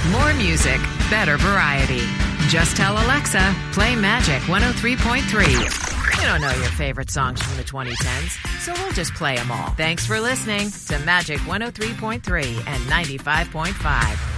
More music, better variety. Just tell Alexa, play Magic 103.3. You don't know your favorite songs from the 2010s, so we'll just play them all. Thanks for listening to Magic 103.3 and 95.5.